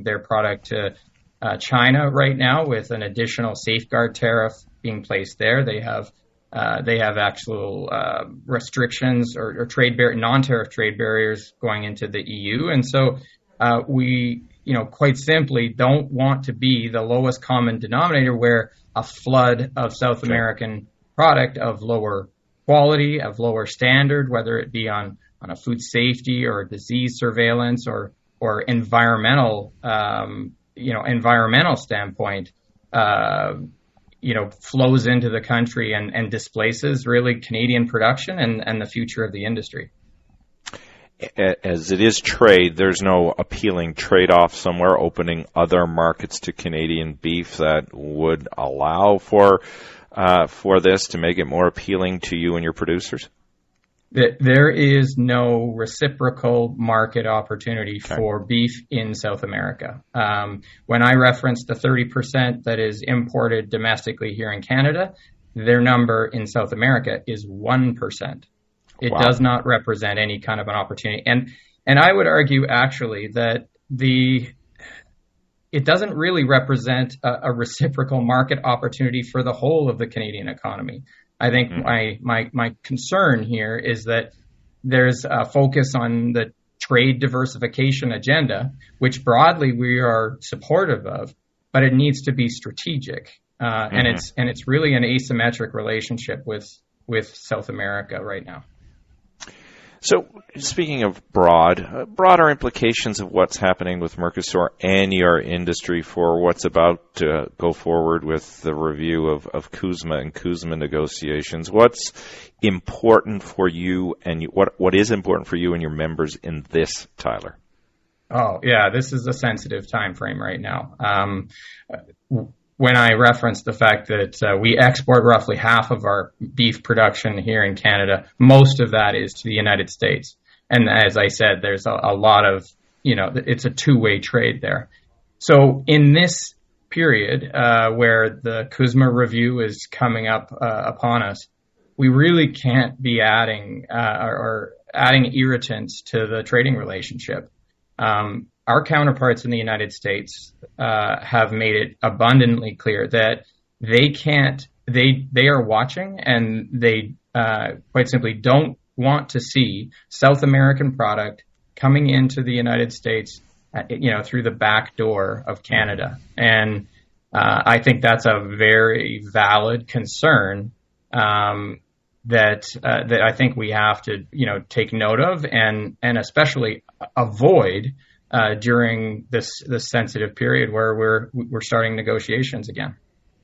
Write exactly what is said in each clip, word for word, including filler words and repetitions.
exporting their product to uh, China right now with an additional safeguard tariff being placed there. They have uh, they have actual uh, restrictions or, or trade bar- non-tariff trade barriers going into the E U, and so uh, we, you know, quite simply don't want to be the lowest common denominator where a flood of South American product of lower quality, of lower standard, whether it be on, on a food safety or disease surveillance or or environmental, um, you know, environmental standpoint, uh, you know, flows into the country and, and displaces really Canadian production and, and the future of the industry. As it is trade, there's no appealing trade-off somewhere opening other markets to Canadian beef that would allow for uh, for this to make it more appealing to you and your producers? There is no reciprocal market opportunity okay. for beef in South America. Um, when I referenced the thirty percent that is imported domestically here in Canada, their number in South America is one percent. It wow. does not represent any kind of an opportunity. And and I would argue actually that the it doesn't really represent a, a reciprocal market opportunity for the whole of the Canadian economy. I think mm-hmm. my, my my concern here is that there's a focus on the trade diversification agenda, which broadly we are supportive of, but it needs to be strategic. Uh, mm-hmm. and it's and it's really an asymmetric relationship with with South America right now. So, speaking of broad, uh, broader implications of what's happening with Mercosur and your industry for what's about to go forward with the review of, of CUSMA and CUSMA negotiations, what's important for you and you, what what is important for you and your members in this, Tyler? Oh, yeah, this is a sensitive time frame right now. Um, when I referenced the fact that uh, we export roughly half of our beef production here in Canada, most of that is to the United States. And as I said, there's a, a lot of, you know, it's a two-way trade there. So in this period uh, where the CUSMA review is coming up uh, upon us, we really can't be adding uh, or, or adding irritants to the trading relationship. Um, Our counterparts in the United States uh, have made it abundantly clear that they can't, they they are watching and they uh, quite simply don't want to see South American product coming into the United States, uh, you know, through the back door of Canada. And uh, I think that's a very valid concern um, that uh, that I think we have to, you know, take note of and and especially avoid. Uh, during this this sensitive period where we're we're starting negotiations again.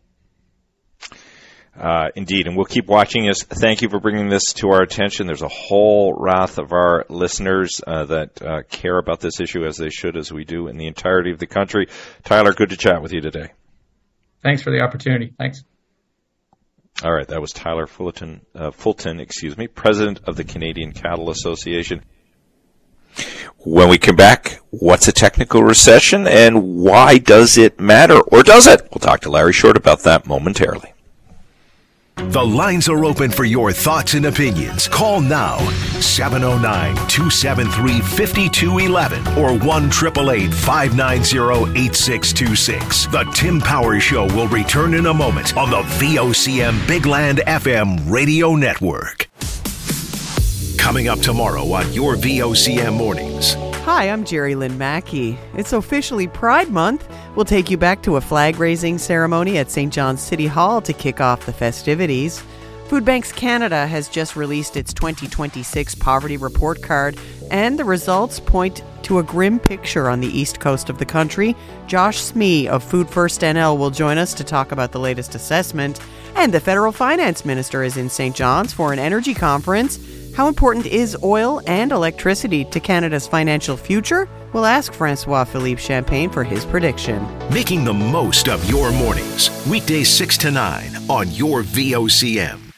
Uh, indeed, and we'll keep watching this. Thank you for bringing this to our attention. There's a whole raft of our listeners uh, that uh, care about this issue as they should, as we do in the entirety of the country. Tyler, good to chat with you today. Thanks for the opportunity. Thanks. All right, that was Tyler Fulton, uh, Fulton, excuse me, president of the Canadian Cattle Association. When we come back, what's a technical recession and why does it matter, or does it? We'll talk to Larry Short about that momentarily. The lines are open for your thoughts and opinions. Call now, seven oh nine, two seven three, five two one one or one eight eight eight, five nine zero, eight six two six. The Tim Powers Show will return in a moment on the V O C M Big Land F M radio network. Coming up tomorrow on your V O C M Mornings. Hi, I'm Jerry Lynn Mackey. It's officially Pride Month. We'll take you back to a flag-raising ceremony at Saint John's City Hall to kick off the festivities. Food Banks Canada has just released its twenty twenty-six Poverty Report Card, and the results point to a grim picture on the east coast of the country. Josh Smee of Food First N L will join us to talk about the latest assessment. And the federal finance minister is in Saint John's for an energy conference. How important is oil and electricity to Canada's financial future? We'll ask Francois-Philippe Champagne for his prediction. Making the most of your mornings. Weekdays six to nine on your V O C M.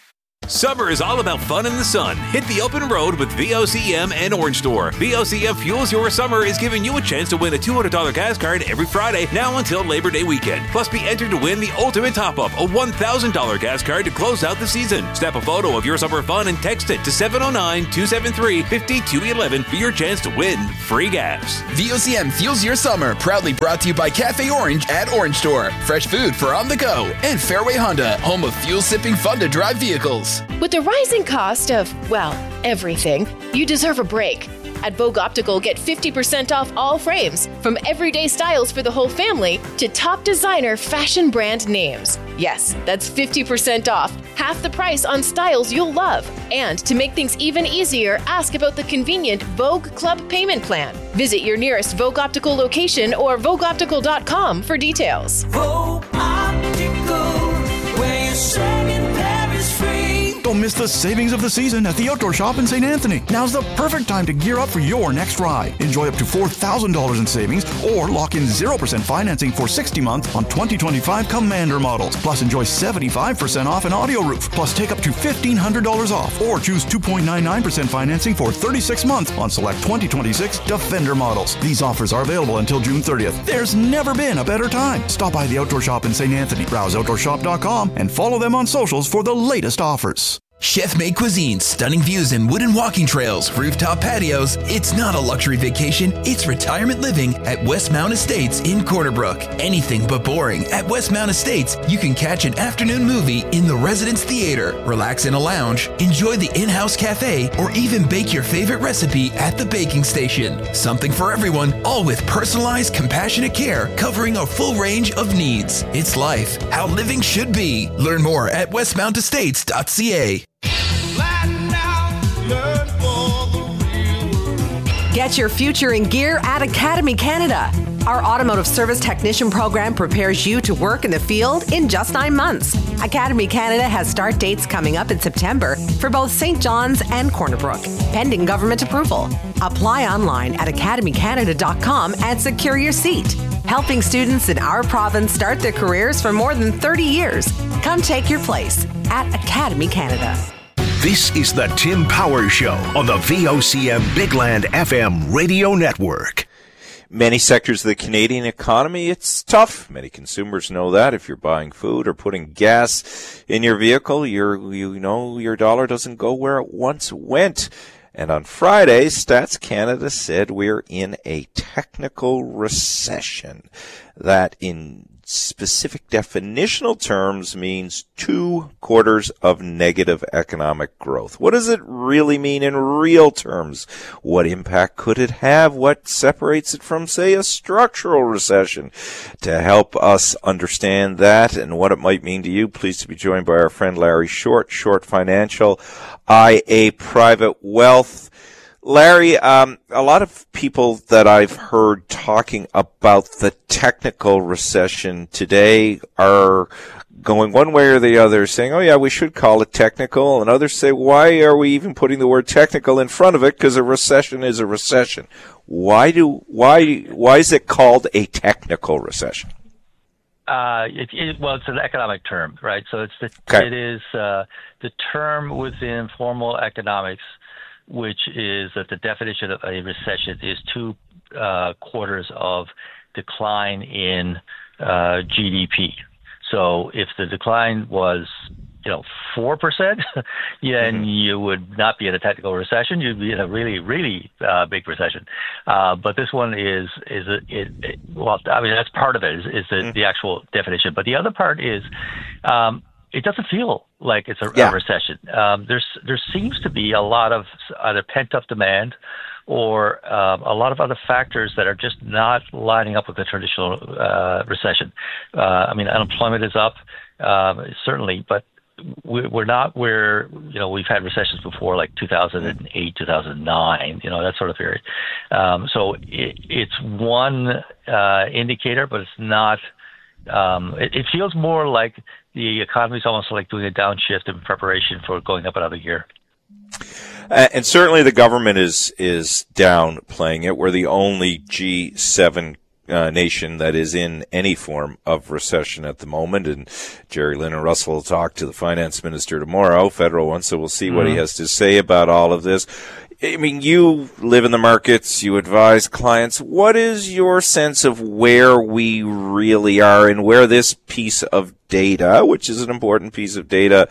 Summer is all about fun in the sun. Hit the open road with V O C M and Orange Store. V O C M Fuels Your Summer is giving you a chance to win a two hundred dollars gas card every Friday, now until Labor Day weekend. Plus, be entered to win the ultimate top-up, a one thousand dollars gas card to close out the season. Snap a photo of your summer fun and text it to seven oh nine, two seven three, five two one one for your chance to win free gas. V O C M Fuels Your Summer, proudly brought to you by Cafe Orange at Orange Store. Fresh food for on the go. And Fairway Honda, home of fuel-sipping fun-to-drive vehicles. With the rising cost of, well, everything, you deserve a break. At Vogue Optical, get fifty percent off all frames, from everyday styles for the whole family to top designer fashion brand names. Yes, that's fifty percent off, half the price on styles you'll love. And to make things even easier, ask about the convenient Vogue Club payment plan. Visit your nearest Vogue Optical location or vogue optical dot com for details. Vogue Optical, where you're saving Paris free. Don't miss the savings of the season at the Outdoor Shop in Saint Anthony. Now's the perfect time to gear up for your next ride. Enjoy up to four thousand dollars in savings or lock in zero percent financing for sixty months on twenty twenty-five Commander models. Plus, enjoy seventy-five percent off an audio roof. Plus, take up to fifteen hundred dollars off or choose two point nine nine percent financing for thirty-six months on select twenty twenty-six Defender models. These offers are available until June thirtieth. There's never been a better time. Stop by the Outdoor Shop in Saint Anthony. Browse outdoor shop dot com and follow them on socials for the latest offers. Chef-made cuisine, stunning views and wooden walking trails, rooftop patios. It's not a luxury vacation, it's retirement living at Westmount Estates in Corner Brook. Anything but boring. At Westmount Estates, you can catch an afternoon movie in the Residence Theater, relax in a lounge, enjoy the in-house cafe, or even bake your favorite recipe at the baking station. Something for everyone, all with personalized, compassionate care covering a full range of needs. It's life, how living should be. Learn more at westmount estates dot c a. Get your future in gear at Academy Canada. Our automotive service technician program prepares you to work in the field in just nine months. Academy Canada has start dates coming up in September for both Saint John's and Corner Brook, pending government approval. Apply online at academy canada dot com and secure your seat. Helping students in our province start their careers for more than thirty years. Come take your place at Academy Canada. This is the Tim Powers Show on the V O C M Big Land F M radio network. Many sectors of the Canadian economy, it's tough. Many consumers know that. If you're buying food or putting gas in your vehicle, you're, you know your dollar doesn't go where it once went. And on Friday, Stats Canada said we're in a technical recession. That in specific definitional terms means two quarters of negative economic growth. What does it really mean in real terms? What impact could it have? What separates it from, say, a structural recession? To help us understand that and what it might mean to you, pleased to be joined by our friend Larry Short, Short Financial, I A Private Wealth. Larry, um, a lot of people that I've heard talking about the technical recession today are going one way or the other, saying, oh yeah, we should call it technical, and others say, why are we even putting the word technical in front of it? Because a recession is a recession. Why do, why, why is it called a technical recession? Uh, it, it, well, it's an economic term, right? So it's the, okay. it is uh, the term within formal economics, which is that the definition of a recession is two uh, quarters of decline in uh, G D P. So if the decline was, you know, four percent, yeah, and mm-hmm. you would not be in a technical recession. You'd be in a really, really uh, big recession. Uh, but this one is, is it, it, it, well, I mean, that's part of it is, is the, mm-hmm. the actual definition. But the other part is, um, it doesn't feel like it's a, yeah. a recession. Um, there's there seems to be a lot of either pent-up demand or um, a lot of other factors that are just not lining up with the traditional uh, recession. Uh, I mean, unemployment is up, um, certainly, but we're not where, you know, we've had recessions before, like two thousand eight, two thousand nine, you know, that sort of period. Um, so it, it's one uh, indicator, but it's not. Um, it, it feels more like the economy is almost like doing a downshift in preparation for going up another year. Uh, and certainly the government is is downplaying it. We're the only G seven uh, nation that is in any form of recession at the moment. And Jerry Lynn and Russell will talk to the finance minister tomorrow, federal one, so we'll see mm-hmm. what he has to say about all of this. I mean, you live in the markets, you advise clients. What is your sense of where we really are and where this piece of data, which is an important piece of data,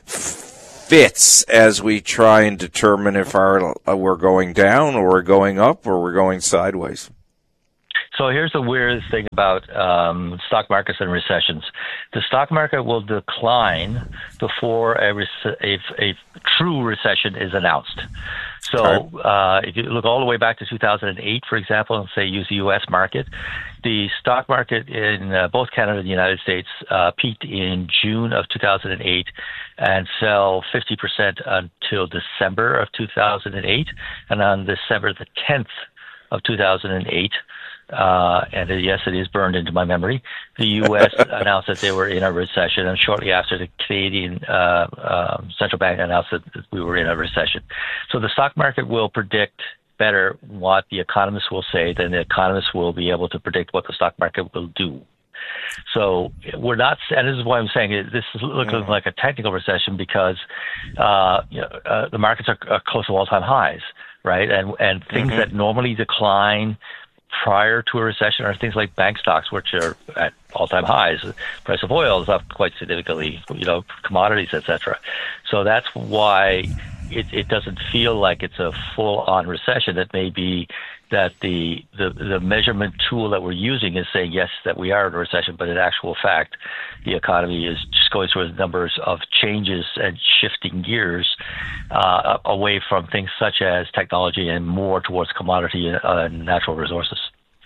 fits as we try and determine if our, uh, we're going down or we're going up or we're going sideways? So here's the weirdest thing about um, stock markets and recessions. The stock market will decline before a, rec- a, a true recession is announced. So uh, if you look all the way back to two thousand eight, for example, and say use the U S market, the stock market in uh, both Canada and the United States uh, peaked in June of two thousand eight and fell fifty percent until December of two thousand eight. And on December the tenth of two thousand eight, Uh, and uh, yes, it is burned into my memory, the U S announced that they were in a recession, and shortly after, the Canadian uh, uh, central bank announced that we were in a recession. So the stock market will predict better what the economists will say than the economists will be able to predict what the stock market will do. So we're not, and this is why I'm saying it, this is looking like a technical recession, because uh, you know, uh, the markets are, are close to all-time highs, right? And and things mm-hmm. that normally decline prior to a recession are things like bank stocks, which are at all-time highs. The price of oil is up quite significantly, you know, commodities, et cetera. So that's why it, it doesn't feel like it's a full-on recession. It may be that the, the the measurement tool that we're using is saying, yes, that we are in a recession, but in actual fact, the economy is just going through numbers of changes and shifting gears uh, away from things such as technology and more towards commodity and uh, natural resources.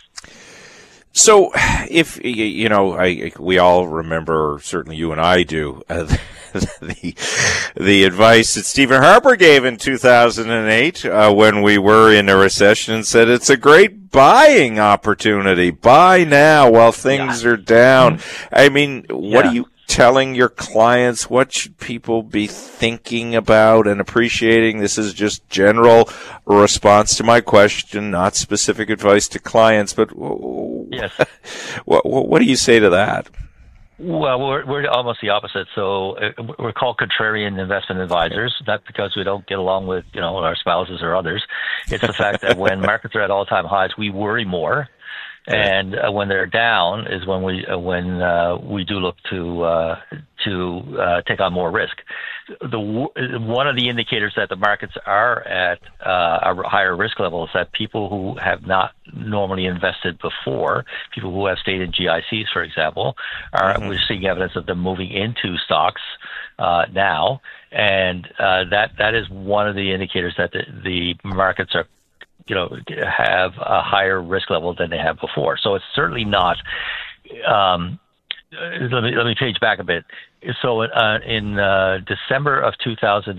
So, if, you know, I, we all remember, certainly you and I do, uh, the the advice that Stephen Harper gave in two thousand eight uh, when we were in a recession, and said it's a great buying opportunity. Buy now while things yeah. are down. I mean, what yeah. are you telling your clients? What should people be thinking about and appreciating? This is just general response to my question, not specific advice to clients, but yes. what, what, what do you say to that? Well, we're, we're almost the opposite. So we're called contrarian investment advisors, not because we don't get along with, you know, our spouses or others. It's the fact that when markets are at all-time highs, we worry more. And uh, when they're down is when we uh, when uh, we do look to uh, to uh, take on more risk. The one of the indicators that the markets are at uh, a higher risk level is that people who have not normally invested before, people who have stayed in G I Cs, for example, are mm-hmm. we're seeing evidence of them moving into stocks uh, now, and uh, that that is one of the indicators that the, the markets are, you know, have a higher risk level than they have before. So it's certainly not. Um, let me let me page back a bit. So uh, in uh, December of two thousand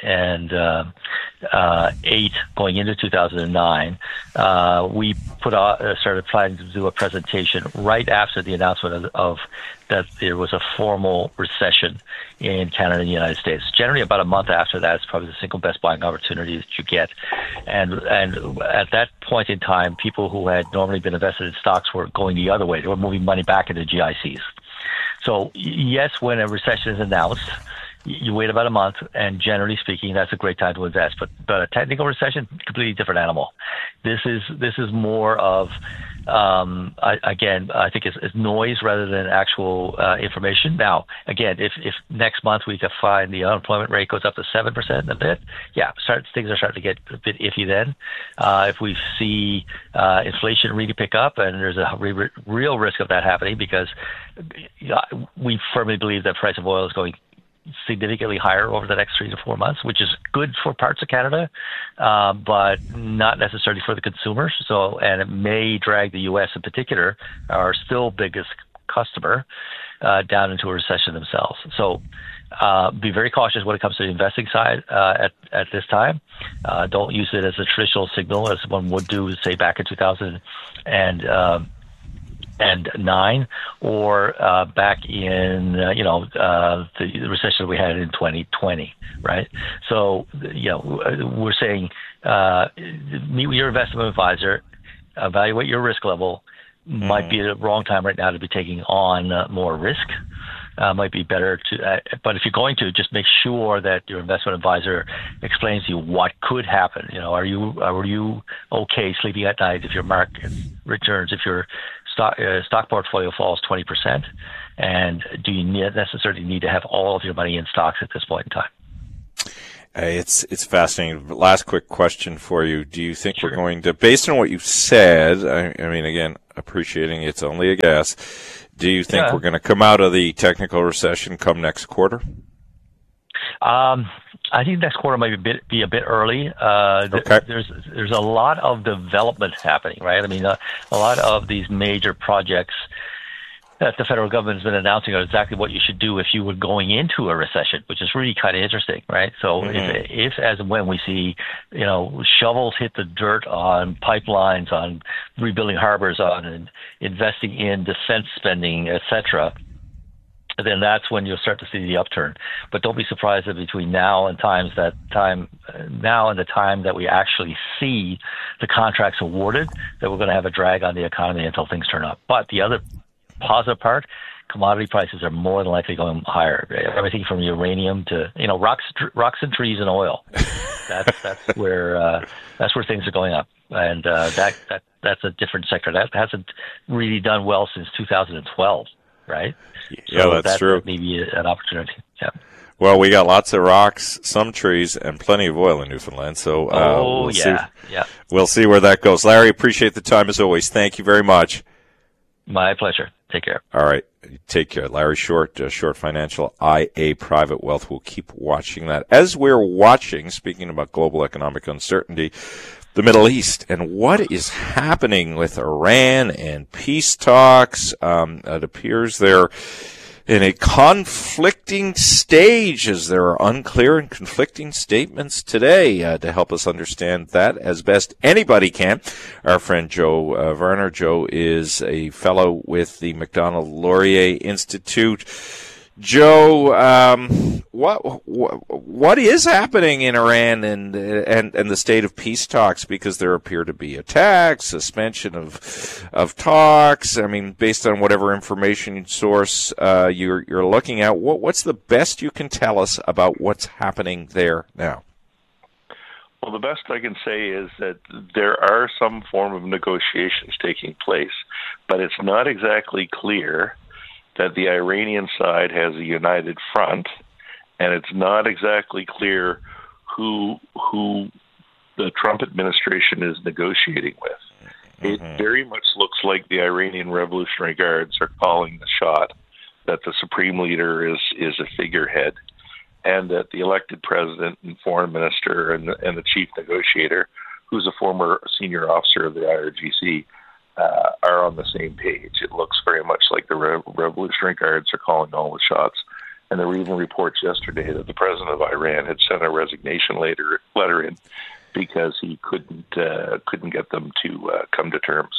eight, going into two thousand nine, uh, we put out, uh, started planning to do a presentation right after the announcement of, of that there was a formal recession in Canada and the United States. Generally, about a month after that, it's probably the single best buying opportunity that you get. And and at that point in time, people who had normally been invested in stocks were going the other way. They were moving money back into G I Cs. So yes, when a recession is announced, you wait about a month, and generally speaking, that's a great time to invest. But but a technical recession, completely different animal. This is this is more of um, I, again, I think it's, it's noise rather than actual uh, information. Now, again, if if next month we can find the unemployment rate goes up to seven percent a bit, yeah, start, things are starting to get a bit iffy. Then, uh, if we see uh, inflation really pick up, and there's a re- real risk of that happening, because we firmly believe that price of oil is going significantly higher over the next three to four months, which is good for parts of Canada, uh, but not necessarily for the consumers. So, and it may drag the U S in particular, our still biggest customer, uh, down into a recession themselves. So, uh, be very cautious when it comes to the investing side uh, at at this time. Uh, don't use it as a traditional signal, as one would do, say, back in two thousand and. Uh, and nine, or uh, back in, uh, you know, uh, the recession we had in twenty twenty, right? So, you know, we're saying uh, meet with your investment advisor, evaluate your risk level, mm. might be the wrong time right now to be taking on uh, more risk. Uh, might be better to, uh, but if you're going to, just make sure that your investment advisor explains to you what could happen. You know, are you are you okay sleeping at night if your market returns, if your stock uh, stock portfolio falls twenty percent, and do you need, necessarily need to have all of your money in stocks at this point in time? Uh, it's it's fascinating. Last quick question for you: do you think Sure. we're going to, based on what you've said? I, I mean, again, appreciating it's only a guess. Do you think Yeah. we're going to come out of the technical recession come next quarter? Um, I think next quarter might be a bit, be a bit early. Uh, th- Okay. There's there's a lot of development happening, right? I mean, uh, a lot of these major projects that the federal government has been announcing are exactly what you should do if you were going into a recession, which is really kind of interesting, right? So Mm-hmm. if, if, as and when we see, you know, shovels hit the dirt on pipelines, on rebuilding harbors, on and investing in defense spending, et cetera, then that's when you'll start to see the upturn. But don't be surprised that between now and times that time, now and the time that we actually see the contracts awarded, that we're going to have a drag on the economy until things turn up. But the other positive part, commodity prices are more than likely going higher. Everything from uranium to, you know, rocks, rocks and trees and oil. That's that's where uh, that's where things are going up, and uh, that that that's a different sector. That hasn't really done well since two thousand twelve, right? Yeah, so that's that true. May be an opportunity. Yeah. Well, we got lots of rocks, some trees, and plenty of oil in Newfoundland. So uh, oh we'll yeah, see. yeah. We'll see where that goes. Larry, appreciate the time as always. Thank you very much. My pleasure. Take care. All right. Take care. Larry Short, uh, Short Financial, I A Private Wealth. We'll keep watching that. As we're watching, speaking about global economic uncertainty, the Middle East and what is happening with Iran and peace talks. Um, it appears they're in a conflicting stage, as there are unclear and conflicting statements today. Uh, to help us understand that as best anybody can, our friend Joe uh, Werner. Joe is a fellow with the Macdonald Laurier Institute. Joe, um, what, what what is happening in Iran and and and the state of peace talks? Because there appear to be attacks, suspension of of talks. I mean, based on whatever information source uh, you're you're looking at, what what's the best you can tell us about what's happening there now? Well, the best I can say is that there are some form of negotiations taking place, but it's not exactly clear that the Iranian side has a united front, and it's not exactly clear who who the Trump administration is negotiating with. Mm-hmm. It very much looks like the Iranian Revolutionary Guards are calling the shot, that the supreme leader is, is a figurehead, and that the elected president and foreign minister and the, and the chief negotiator, who's a former senior officer of the I R G C, uh, are on the same page. It looks very much like the Re- Revolutionary Guards are calling all the shots. And there were even reports yesterday that the president of Iran had sent a resignation letter, letter in because he couldn't uh, couldn't get them to uh, come to terms.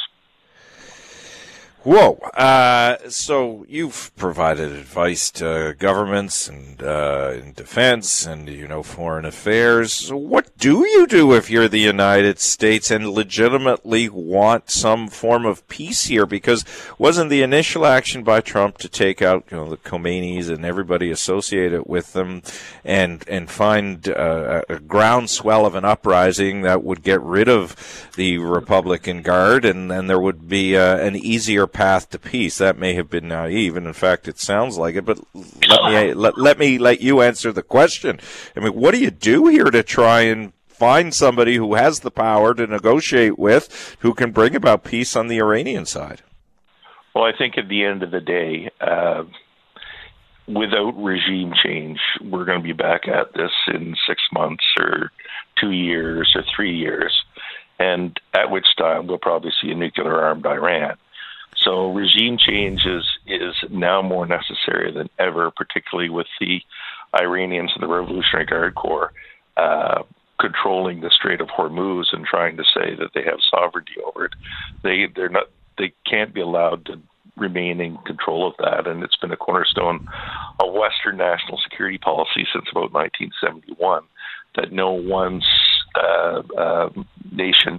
Whoa. Uh, so you've provided advice to governments and uh, in defense and, you know, foreign affairs. So what do you do if you're the United States and legitimately want some form of peace here? Because wasn't the initial action by Trump to take out, you know, the Khomeinis and everybody associated with them and and find uh, a groundswell of an uprising that would get rid of the Republican Guard, and then there would be uh, an easier path to peace? That may have been naive, and in fact it sounds like it, but let me let, let me let you answer the question. I mean, what do you do here to try and find somebody who has the power to negotiate with, who can bring about peace on the Iranian side? Well, I think at the end of the day, uh, without regime change, we're going to be back at this in six months or two years or three years, and at which time we'll probably see a nuclear-armed Iran. So regime change is, is now more necessary than ever, particularly with the Iranians and the Revolutionary Guard Corps uh, controlling the Strait of Hormuz and trying to say that they have sovereignty over it. They they're not they can't be allowed to remain in control of that, and it's been a cornerstone of Western national security policy since about nineteen seventy-one that no one uh, uh, nation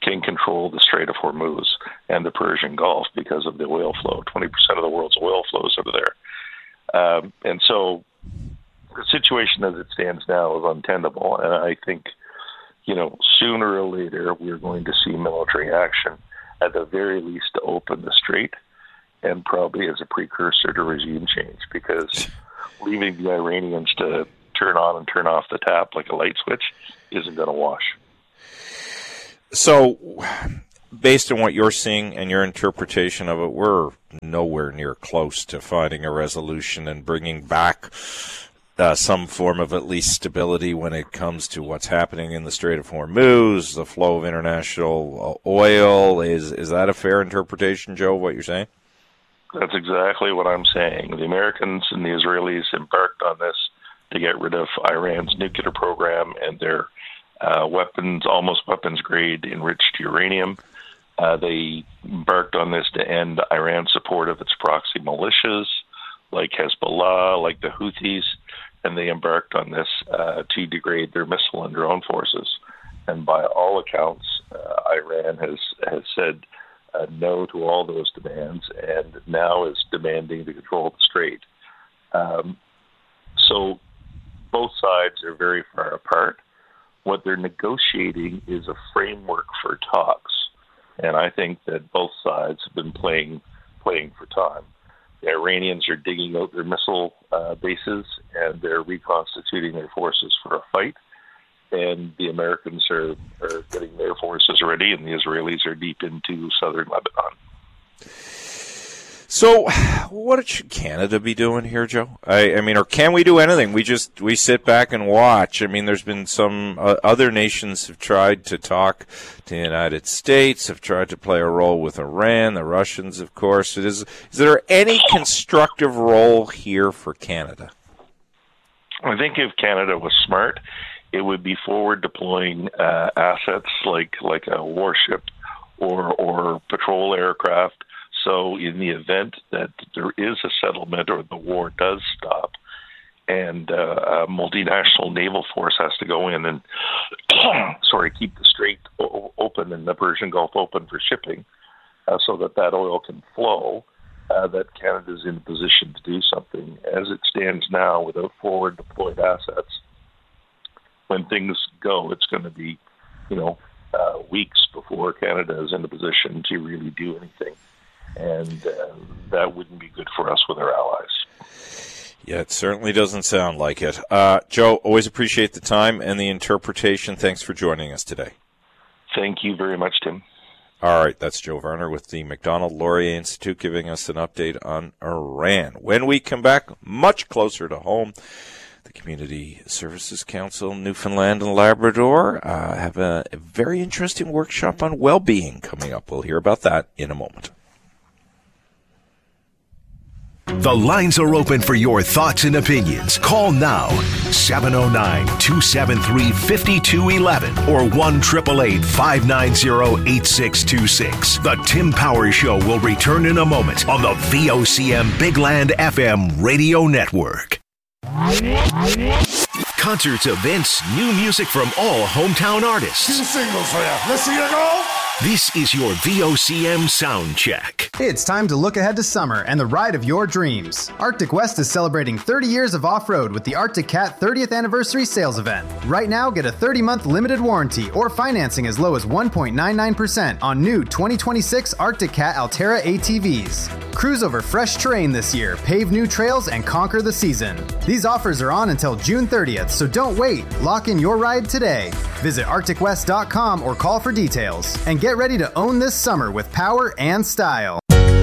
can control the Strait of Hormuz and the Persian Gulf because of the oil flow. twenty percent of the world's oil flows over there. Um, and so the situation as it stands now is untenable. And I think, you know, sooner or later, we're going to see military action, at the very least, to open the strait, and probably as a precursor to regime change, because leaving the Iranians to turn on and turn off the tap like a light switch isn't going to wash. So, based on what you're seeing and your interpretation of it, we're nowhere near close to finding a resolution and bringing back uh, some form of at least stability when it comes to what's happening in the Strait of Hormuz, the flow of international oil. Is is that a fair interpretation, Joe, of what you're saying? That's exactly what I'm saying. The Americans and the Israelis embarked on this to get rid of Iran's nuclear program and their uh, weapons, almost weapons-grade enriched uranium. Uh, they embarked on this to end Iran's support of its proxy militias, like Hezbollah, like the Houthis, and they embarked on this uh, to degrade their missile and drone forces. And by all accounts, uh, Iran has, has said uh, no to all those demands, and now is demanding to control the strait. Um, so both sides are very far apart. What they're negotiating is a framework for talks. And I think that both sides have been playing playing for time. The Iranians are digging out their missile uh, bases, and they're reconstituting their forces for a fight. And the Americans are, are getting their forces ready, and the Israelis are deep into southern Lebanon. So, what should Canada be doing here, Joe? I, I mean, or can we do anything? We just we sit back and watch. I mean, there's been some uh, other nations have tried to talk to the United States, have tried to play a role with Iran, the Russians, of course. It is, is there any constructive role here for Canada? I think if Canada was smart, it would be forward deploying uh, assets like like a warship or or patrol aircraft. So in the event that there is a settlement or the war does stop, and uh, a multinational naval force has to go in and sorry keep the strait o- open and the Persian Gulf open for shipping, uh, so that that oil can flow, uh, that Canada is in a position to do something. As it stands now, without forward deployed assets, when things go, it's going to be, you know, uh, weeks before Canada is in a position to really do anything. And uh, that wouldn't be good for us with our allies. Yeah, it certainly doesn't sound like it. Uh, Joe, always appreciate the time and the interpretation. Thanks for joining us today. Thank you very much, Tim. All right, that's Joe Varner with the Macdonald Laurier Institute giving us an update on Iran. When we come back, much closer to home, the Community Services Council, Newfoundland and Labrador, uh, have a, a very interesting workshop on well-being coming up. We'll hear about that in a moment. The lines are open for your thoughts and opinions. Call now, seven oh nine, two seven three, five two one one or one eight eight eight, five nine zero, eight six two six. The Tim Powers Show will return in a moment on the V O C M Big Land F M radio network. Concerts, events, new music from all hometown artists. Two singles for you. Let's see you go. This is your V O C M Sound Check. It's time to look ahead to summer and the ride of your dreams. Arctic West is celebrating thirty years of off-road with the Arctic Cat thirtieth Anniversary Sales Event. Right now, get a thirty-month limited warranty or financing as low as one point nine nine percent on new twenty twenty-six Arctic Cat Altera A T Vs. Cruise over fresh terrain this year, pave new trails, and conquer the season. These offers are on until June thirtieth, so don't wait. Lock in your ride today. Visit arctic west dot com or call for details. And get ready to own this summer with power and style.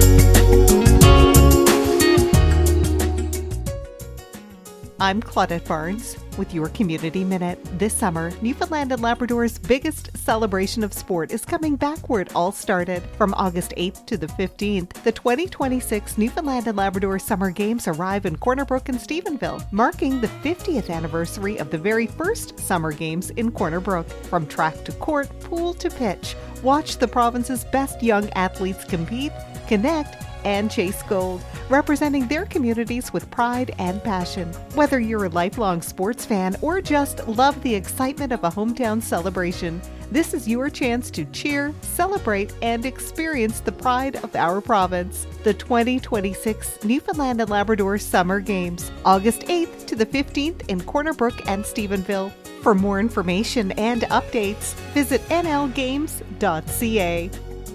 I'm Claudette Barnes with your Community Minute. This summer, Newfoundland and Labrador's biggest celebration of sport is coming back where it all started. From August eighth to the fifteenth, the twenty twenty-six Newfoundland and Labrador Summer Games arrive in Corner Brook and Stephenville, marking the fiftieth anniversary of the very first Summer Games in Corner Brook. From track to court, pool to pitch, watch the province's best young athletes compete, connect, and Chase Gold, representing their communities with pride and passion. Whether you're a lifelong sports fan or just love the excitement of a hometown celebration, this is your chance to cheer, celebrate, and experience the pride of our province. The twenty twenty-six Newfoundland and Labrador Summer Games, August eighth to the fifteenth in Corner Brook and Stephenville. For more information and updates, visit n l games dot c a.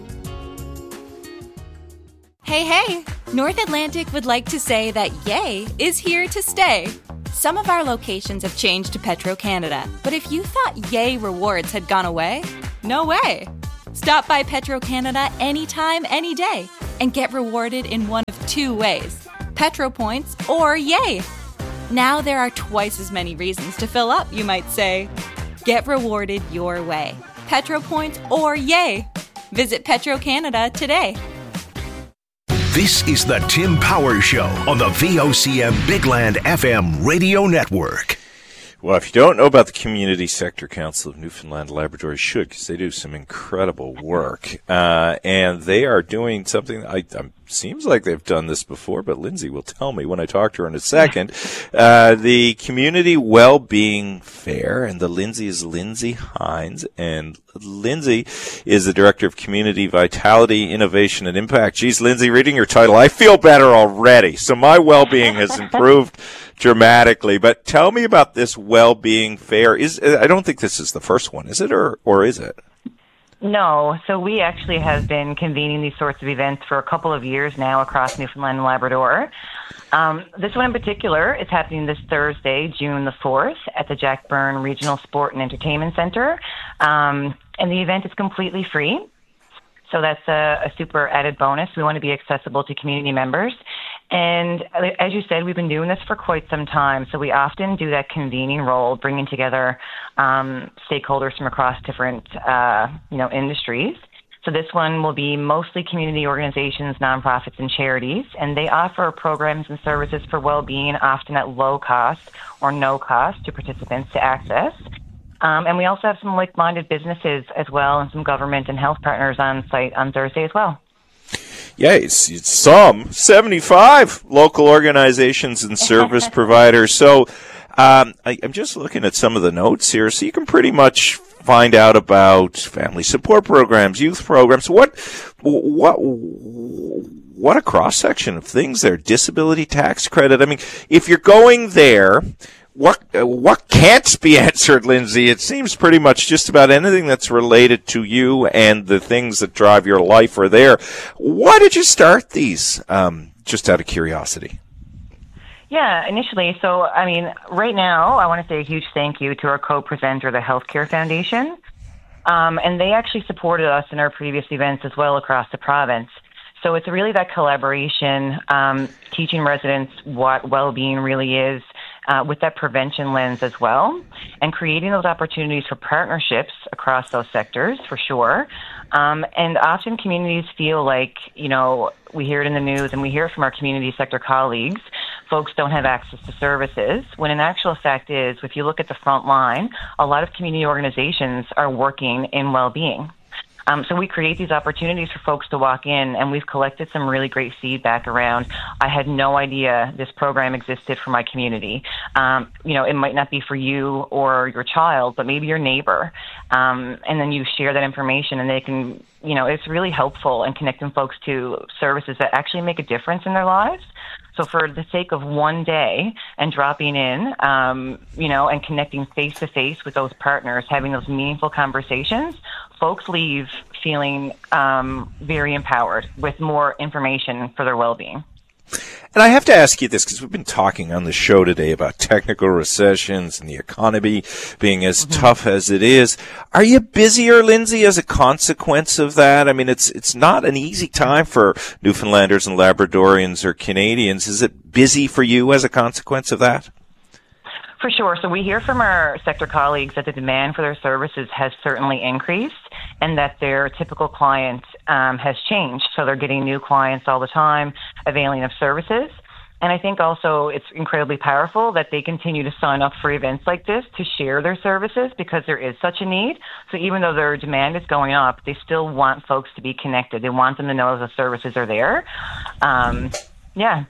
Hey, hey! North Atlantic would like to say that Yay is here to stay. Some of our locations have changed to Petro-Canada, but if you thought Yay rewards had gone away, no way. Stop by Petro-Canada anytime, any day, and get rewarded in one of two ways, Petro Points or Yay. Now there are twice as many reasons to fill up, you might say. Get rewarded your way, Petro Points or Yay. Visit Petro-Canada today. This is the Tim Powers Show on the V O C M Big Land F M radio network. Well, if you don't know about the Community Sector Council of Newfoundland and Labrador, you should, because they do some incredible work. Uh, and they are doing something, I, I seems like they've done this before, but Lindsay will tell me when I talk to her in a second. Uh, the Community Wellbeing Fair, and the Lindsay is Lindsay Hines, and Lindsay is the Director of Community Vitality, Innovation, and Impact. Geez, Lindsay, reading your title, I feel better already. So my well-being has improved dramatically. But tell me about this well-being fair. Is I don't think this is the first one, is it, or or is it? No. So we actually have been convening these sorts of events for a couple of years now across Newfoundland and Labrador. Um, this one in particular is happening this Thursday, June the fourth, at the Jack Byrne Regional Sport and Entertainment Center. Um, and the event is completely free. So that's a, a super added bonus. We want to be accessible to community members. And as you said, we've been doing this for quite some time. So we often do that convening role, bringing together um, stakeholders from across different, uh, you know, industries. So this one will be mostly community organizations, nonprofits, and charities, and they offer programs and services for well-being, often at low cost or no cost to participants to access. Um, and we also have some like-minded businesses as well, and some government and health partners on site on Thursday as well. Yeah, it's, it's some seventy-five local organizations and service providers. So um, I, I'm just looking at some of the notes here, so you can pretty much find out about family support programs, youth programs. What what what a cross section of things there. Disability tax credit. I mean, if you're going there, what uh, what can't be answered, Lindsay? It seems pretty much just about anything that's related to you and the things that drive your life are there. Why did you start these? Um, just out of curiosity. Yeah, initially. So, I mean, right now, I want to say a huge thank you to our co-presenter, the Healthcare Foundation. Um, and they actually supported us in our previous events as well across the province. So it's really that collaboration, um, teaching residents what well-being really is, uh, with that prevention lens as well, and creating those opportunities for partnerships across those sectors, for sure. Um, and often communities feel like, you know, we hear it in the news and we hear it from our community sector colleagues, folks don't have access to services, when in actual fact is, if you look at the front line, a lot of community organizations are working in well-being. Um, so we create these opportunities for folks to walk in, and we've collected some really great feedback around, I had no idea this program existed for my community. Um, you know, it might not be for you or your child, but maybe your neighbor. Um, and then you share that information, and they can, you know, it's really helpful in connecting folks to services that actually make a difference in their lives. So for the sake of one day and dropping in, um, you know, and connecting face-to-face with those partners, having those meaningful conversations, folks leave feeling um, very empowered with more information for their well-being. And I have to ask you this, because we've been talking on the show today about technical recessions and the economy being as mm-hmm. tough as it is. Are you busier, Lindsay, as a consequence of that? I mean, it's it's not an easy time for Newfoundlanders and Labradorians or Canadians. Is it busy for you as a consequence of that? For sure. So we hear from our sector colleagues that the demand for their services has certainly increased, and that their typical client um, has changed. So they're getting new clients all the time, availing of services. And I think also it's incredibly powerful that they continue to sign up for events like this to share their services because there is such a need. So even though their demand is going up, they still want folks to be connected. They want them to know the services are there. Um, yeah.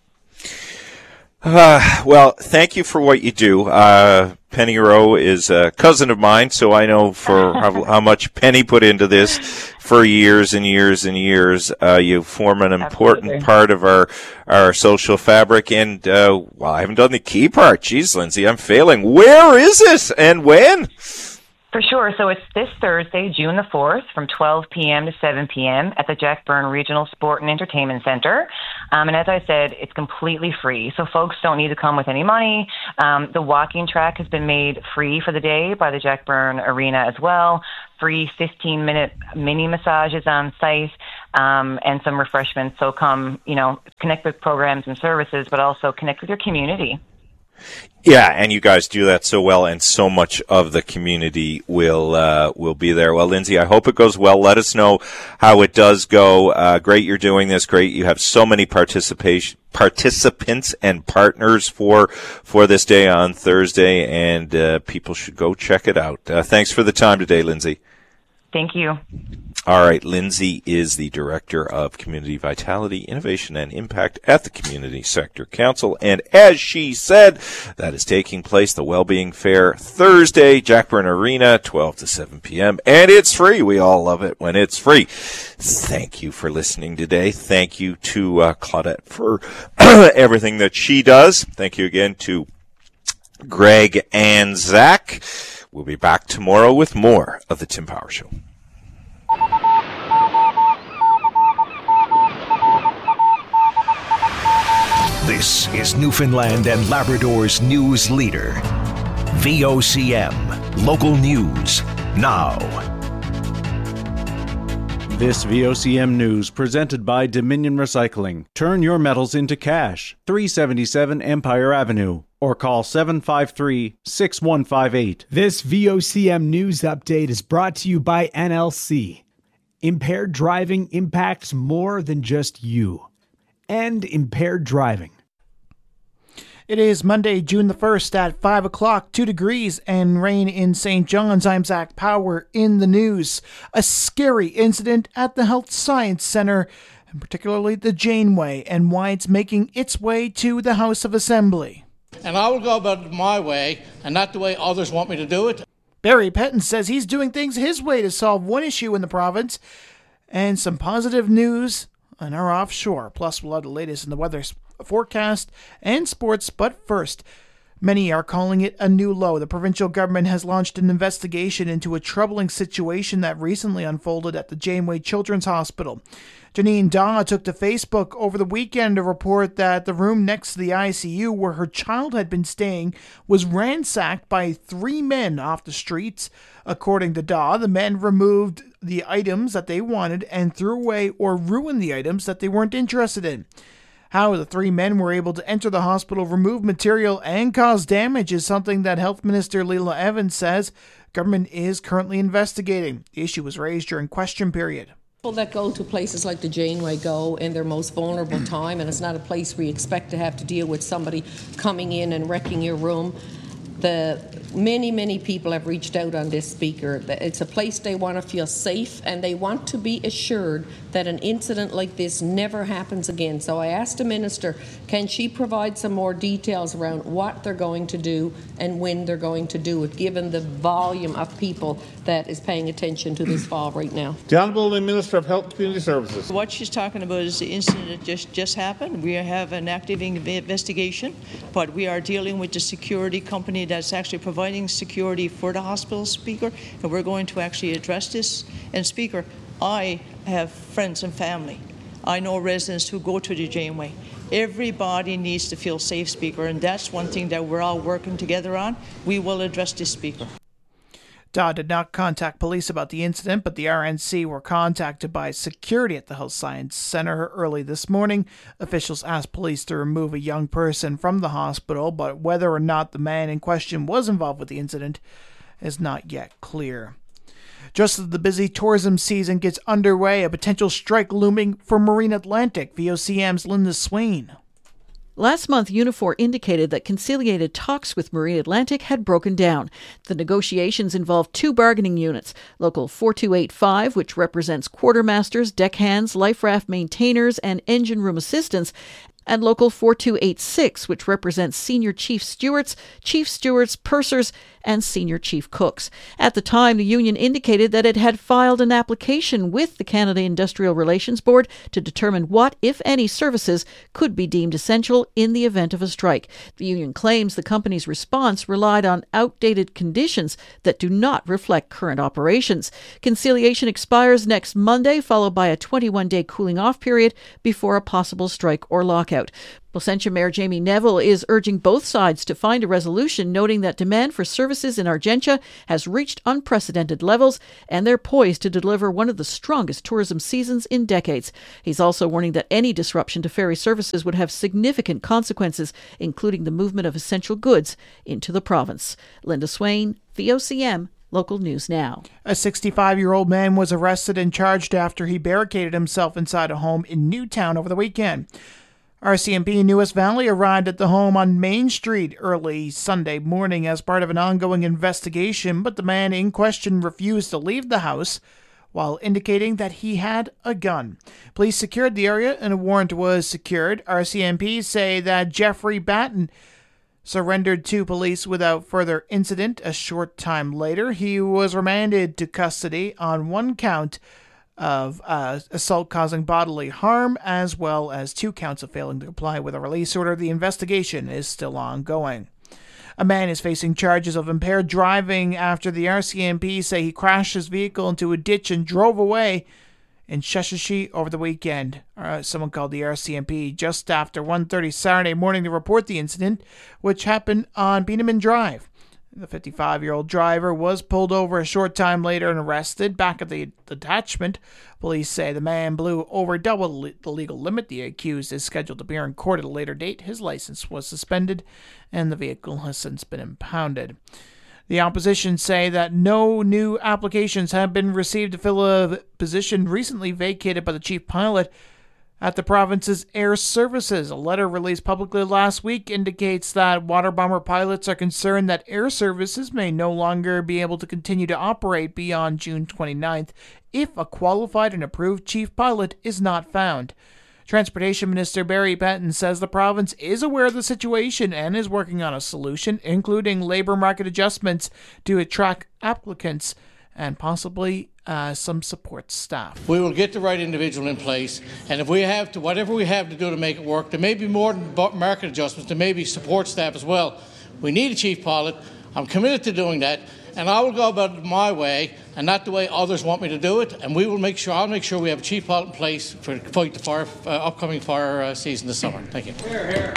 Uh, well, thank you for what you do. Uh, Penny Rowe is a cousin of mine, so I know for how, how much Penny put into this for years and years and years. Uh, you form an important Absolutely. part of our our social fabric. And, uh, well, I haven't done the key part. Jeez, Lindsay, I'm failing. Where is it and when? For sure. So it's this Thursday, June the fourth, from twelve p.m. to seven p.m. at the Jack Byrne Regional Sport and Entertainment Center. Um, and as I said, it's completely free. So folks don't need to come with any money. Um, the walking track has been made free for the day by the Jack Byrne Arena as well. Free fifteen-minute mini massages on site um, and some refreshments. So come, you know, connect with programs and services, but also connect with your community. Yeah, and you guys do that so well, and so much of the community will uh, will be there. Well, Lindsay, I hope it goes well. Let us know how it does go. Uh, great you're doing this. Great you have so many participation participants and partners for for this day on Thursday, and uh, people should go check it out. Uh, thanks for the time today, Lindsay. Thank you. All right, Lindsay is the Director of Community Vitality, Innovation, and Impact at the Community Sector Council. And as she said, that is taking place, the Wellbeing Fair, Thursday, Jack Byrne Arena, twelve to seven p.m. And it's free. We all love it when it's free. Thank you for listening today. Thank you to uh, Claudette for everything that she does. Thank you again to Greg and Zach. We'll be back tomorrow with more of the Tim Power Show. This is Newfoundland and Labrador's news leader. V O C M, local news, now. This V O C M news presented by Dominion Recycling. Turn your metals into cash. three seventy-seven Empire Avenue. Or call seven five three, six one five eight. This V O C M news update is brought to you by N L C. Impaired driving impacts more than just you. End impaired driving. It is Monday, June the first at five o'clock, two degrees and rain in Saint John's. I'm Zach Power in the news. A scary incident at the Health Science Centre, and particularly the Janeway, and why it's making its way to the House of Assembly. And I will go about it my way, and not the way others want me to do it. Barry Pettin says he's doing things his way to solve one issue in the province. And some positive news on our offshore. Plus, we'll have the latest in the weather forecast and sports. But first, many are calling it a new low. The provincial government has launched an investigation into a troubling situation that recently unfolded at the Janeway Children's Hospital. Janine Daw took to Facebook over the weekend to report that the room next to the I C U where her child had been staying was ransacked by three men off the streets. According to Daw, the men removed the items that they wanted and threw away or ruined the items that they weren't interested in. How the three men were able to enter the hospital, remove material, and cause damage is something that Health Minister Leila Evans says government is currently investigating. The issue was raised during question period. People that go to places like the Janeway go in their most vulnerable time, and it's not a place where you expect to have to deal with somebody coming in and wrecking your room. The many, many people have reached out on this speaker. It's a place they want to feel safe, and they want to be assured that an incident like this never happens again. So I asked the minister, can she provide some more details around what they're going to do and when they're going to do it, given the volume of people that is paying attention to this fall right now. The Honourable Minister of Health and Community Services. What she's talking about is the incident that just, just happened. We have an active investigation, but we are dealing with the security company that's actually providing security for the hospital, Speaker, and we're going to actually address this. And Speaker, I have friends and family. I know residents who go to the Janeway. Everybody needs to feel safe, Speaker, and that's one thing that we're all working together on. We will address this, Speaker. Daw did not contact police about the incident, but the R N C were contacted by security at the Health Science Centre early this morning. Officials asked police to remove a young person from the hospital, but whether or not the man in question was involved with the incident is not yet clear. Just as the busy tourism season gets underway, a potential strike looming for Marine Atlantic. V O C M's Linda Swain. Last month, Unifor indicated that conciliated talks with Marine Atlantic had broken down. The negotiations involved two bargaining units, Local four two eight five, which represents quartermasters, deckhands, life raft maintainers, and engine room assistants, and Local four two eight six, which represents senior chief stewards, chief stewards, pursers, and senior chief cooks. At the time, the union indicated that it had filed an application with the Canada Industrial Relations Board to determine what, if any, services could be deemed essential in the event of a strike. The union claims the company's response relied on outdated conditions that do not reflect current operations. Conciliation expires next Monday, followed by a twenty-one day cooling-off period before a possible strike or lockout. Placentia Mayor Jamie Neville is urging both sides to find a resolution, noting that demand for services in Argentia has reached unprecedented levels and they're poised to deliver one of the strongest tourism seasons in decades. He's also warning that any disruption to ferry services would have significant consequences, including the movement of essential goods into the province. Linda Swain, V O C M, Local News Now. A sixty-five-year-old man was arrested and charged after he barricaded himself inside a home in Newtown over the weekend. R C M P in West Valley arrived at the home on Main Street early Sunday morning as part of an ongoing investigation, but the man in question refused to leave the house while indicating that he had a gun. Police secured the area and a warrant was secured. R C M P say that Jeffrey Batten surrendered to police without further incident. A short time later, he was remanded to custody on one count of uh, assault causing bodily harm, as well as two counts of failing to comply with a release order. The investigation is still ongoing. A man is facing charges of impaired driving after the R C M P say he crashed his vehicle into a ditch and drove away in Sheshatshiu over the weekend. Uh, someone called the R C M P just after one thirty Saturday morning to report the incident, which happened on Beaneman Drive. The fifty-five-year-old driver was pulled over a short time later and arrested. Back at the detachment, police say the man blew over double the legal limit. The accused is scheduled to appear in court at a later date. His license was suspended, and the vehicle has since been impounded. The opposition say that no new applications have been received to fill a position recently vacated by the chief pilot at the province's air services. A letter released publicly last week indicates that water bomber pilots are concerned that air services may no longer be able to continue to operate beyond June twenty-ninth if a qualified and approved chief pilot is not found. Transportation Minister Barry Penton says the province is aware of the situation and is working on a solution, including labor market adjustments to attract applicants and possibly uh, some support staff. We will get the right individual in place, and if we have to, whatever we have to do to make it work, there may be more than market adjustments, there may be support staff as well. We need a chief pilot. I'm committed to doing that, and I will go about it my way and not the way others want me to do it, and we will make sure, I'll make sure we have a chief pilot in place for fight the fire, uh, upcoming fire uh, season this summer. Thank you. Here, here.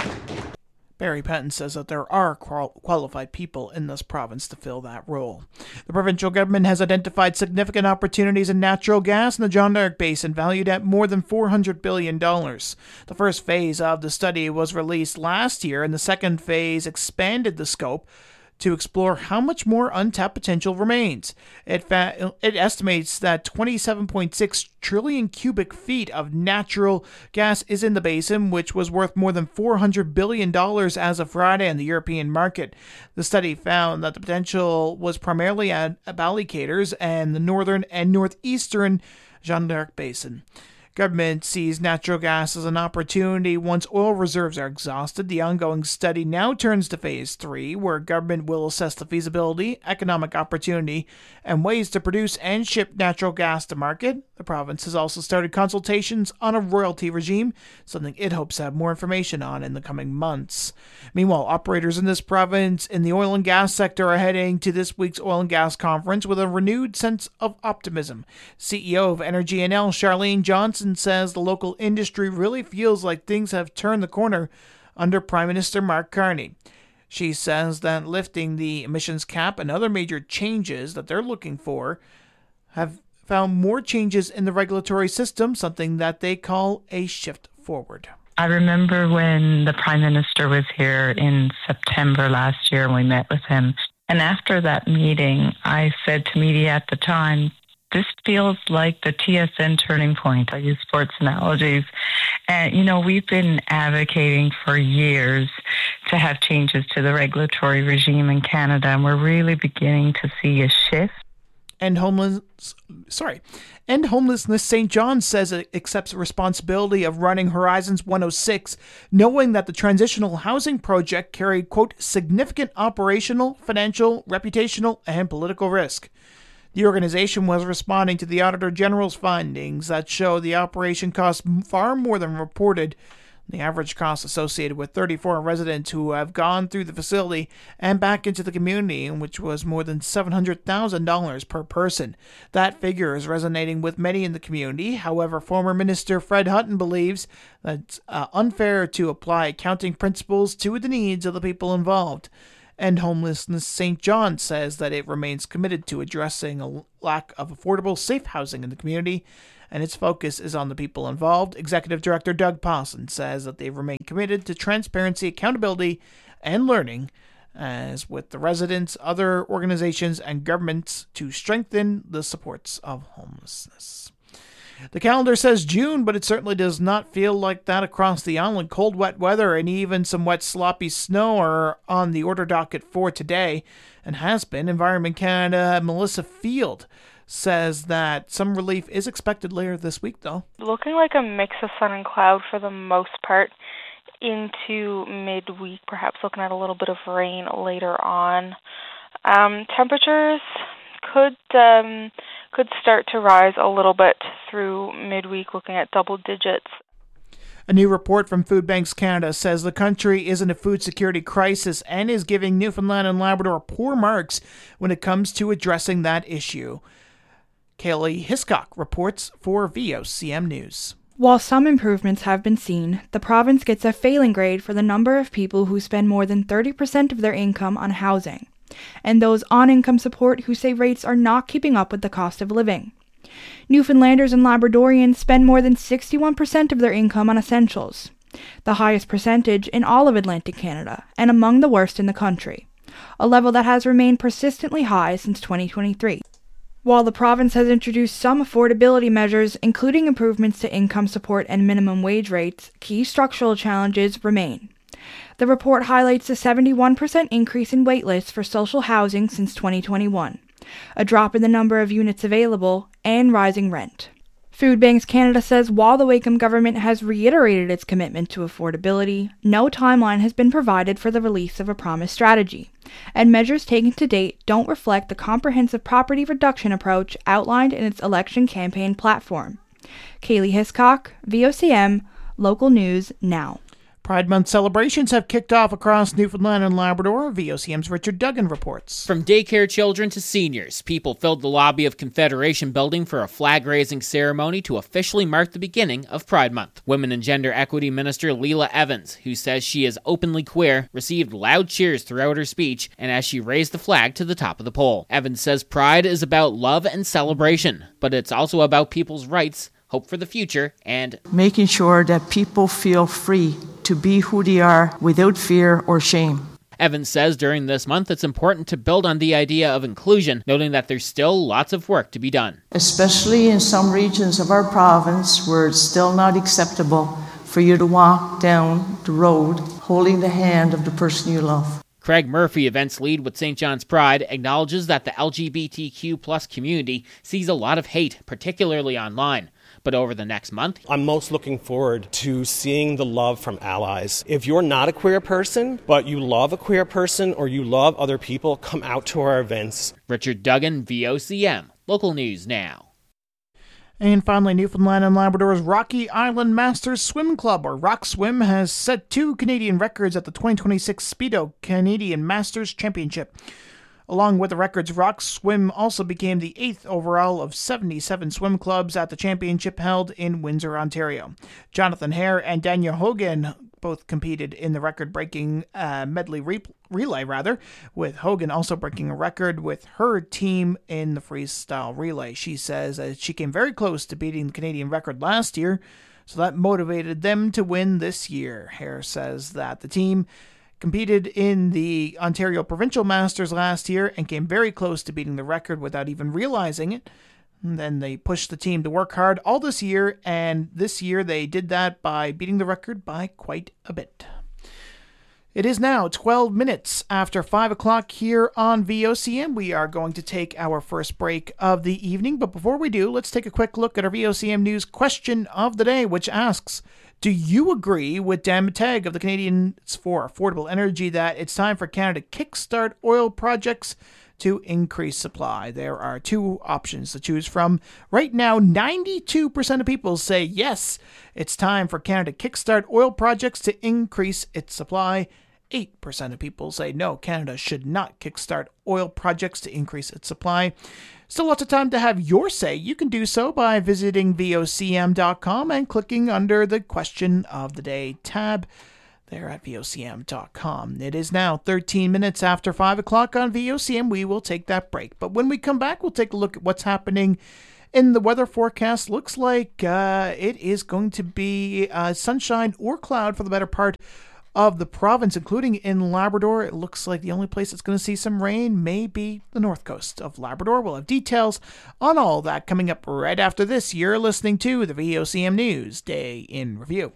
Barry Penton says that there are qual- qualified people in this province to fill that role. The provincial government has identified significant opportunities in natural gas in the John Dark Basin, valued at more than four hundred billion dollars. The first phase of the study was released last year, and the second phase expanded the scope to explore how much more untapped potential remains. It, fa- it estimates that twenty-seven point six trillion cubic feet of natural gas is in the basin, which was worth more than four hundred billion dollars as of Friday in the European market. The study found that the potential was primarily at Ballycaters and the northern and northeastern Jeanne d'Arc Basin. Government sees natural gas as an opportunity once oil reserves are exhausted. The ongoing study now turns to phase three, where government will assess the feasibility, economic opportunity, and ways to produce and ship natural gas to market. The province has also started consultations on a royalty regime, something it hopes to have more information on in the coming months. Meanwhile, operators in this province in the oil and gas sector are heading to this week's oil and gas conference with a renewed sense of optimism. C E O of Energy N L, Charlene Johnson, says the local industry really feels like things have turned the corner under Prime Minister Mark Carney. She says that lifting the emissions cap and other major changes that they're looking for have found more changes in the regulatory system, something that they call a shift forward. I remember when the Prime Minister was here in September last year and we met with him. And after that meeting, I said to media at the time, this feels like the T S N turning point. I use sports analogies. And, you know, we've been advocating for years to have changes to the regulatory regime in Canada, and we're really beginning to see a shift. End homeless, sorry, End Homelessness Saint John says it accepts responsibility of running Horizons one oh six, knowing that the transitional housing project carried, quote, significant operational, financial, reputational, and political risk. The organization was responding to the Auditor General's findings that show the operation cost far more than reported. The average cost associated with thirty-four residents who have gone through the facility and back into the community, which was more than seven hundred thousand dollars per person. That figure is resonating with many in the community. However, former Minister Fred Hutton believes that it's uh, unfair to apply accounting principles to the needs of the people involved. End Homelessness Saint John says that it remains committed to addressing a lack of affordable, safe housing in the community, and its focus is on the people involved. Executive Director Doug Pawson says that they remain committed to transparency, accountability, and learning, as with the residents, other organizations, and governments to strengthen the supports of homelessness. The calendar says June, but it certainly does not feel like that across the island. Cold, wet weather and even some wet, sloppy snow are on the order docket for today, and has been. Environment Canada Melissa Field says that some relief is expected later this week, though. Looking like a mix of sun and cloud for the most part into midweek, perhaps looking at a little bit of rain later on. Um, temperatures could um, could start to rise a little bit through midweek, looking at double digits. A new report from Food Banks Canada says the country is in a food security crisis and is giving Newfoundland and Labrador poor marks when it comes to addressing that issue. Kaylee Hiscock reports for V O C M News. While some improvements have been seen, the province gets a failing grade for the number of people who spend more than thirty percent of their income on housing, and those on income support who say rates are not keeping up with the cost of living. Newfoundlanders and Labradorians spend more than sixty-one percent of their income on essentials, the highest percentage in all of Atlantic Canada, and among the worst in the country, a level that has remained persistently high since twenty twenty-three. While the province has introduced some affordability measures, including improvements to income support and minimum wage rates, key structural challenges remain. The report highlights a seventy-one percent increase in waitlists for social housing since twenty twenty-one, a drop in the number of units available, and rising rent. Food Banks Canada says while the Wakeham government has reiterated its commitment to affordability, no timeline has been provided for the release of a promised strategy, and measures taken to date don't reflect the comprehensive property reduction approach outlined in its election campaign platform. Kaylee Hiscock, V O C M, Local News Now. Pride Month celebrations have kicked off across Newfoundland and Labrador. V O C M's Richard Duggan reports. From daycare children to seniors, people filled the lobby of Confederation Building for a flag-raising ceremony to officially mark the beginning of Pride Month. Women and Gender Equity Minister Leela Evans, who says she is openly queer, received loud cheers throughout her speech and as she raised the flag to the top of the pole. Evans says Pride is about love and celebration, but it's also about people's rights, hope for the future, and making sure that people feel free to be who they are without fear or shame. Evans says during this month it's important to build on the idea of inclusion, noting that there's still lots of work to be done. Especially in some regions of our province where it's still not acceptable for you to walk down the road holding the hand of the person you love. Craig Murphy, events lead with Saint John's Pride, acknowledges that the L G B T Q plus community sees a lot of hate, particularly online. But over the next month, I'm most looking forward to seeing the love from allies. If you're not a queer person, but you love a queer person or you love other people, come out to our events. Richard Duggan, V O C M, Local News Now. And finally, Newfoundland and Labrador's Rocky Island Masters Swim Club, or Rock Swim, has set two Canadian records at the twenty twenty-six Speedo Canadian Masters Championship. Along with the records, Rock Swim also became the eighth overall of seventy-seven swim clubs at the championship held in Windsor, Ontario. Jonathan Hare and Daniel Hogan both competed in the record-breaking uh, medley re- relay, rather, with Hogan also breaking a record with her team in the freestyle relay. She says uh, she came very close to beating the Canadian record last year, so that motivated them to win this year. Hare says that the team competed in the Ontario Provincial Masters last year and came very close to beating the record without even realizing it. And then they pushed the team to work hard all this year, and this year they did that by beating the record by quite a bit. It is now twelve minutes after five o'clock here on V O C M. We are going to take our first break of the evening, but before we do, let's take a quick look at our V O C M News question of the day, which asks, do you agree with Dan Mateg of the Canadians for Affordable Energy that it's time for Canada to kickstart oil projects to increase supply? There are two options to choose from. Right now, ninety-two percent of people say yes, it's time for Canada to kickstart oil projects to increase its supply. eight percent of people say no, Canada should not kickstart oil projects to increase its supply. Still lots of time to have your say. You can do so by visiting V O C M dot com and clicking under the Question of the Day tab there at V O C M dot com. It is now thirteen minutes after five o'clock on V O C M. We will take that break. But when we come back, we'll take a look at what's happening in the weather forecast. Looks like uh, it is going to be uh, sunshine or cloud for the better part of the province, including in Labrador. It looks like the only place that's going to see some rain may be the north coast of Labrador. We'll have details on all that coming up right after this. You're listening to the V O C M News Day in Review.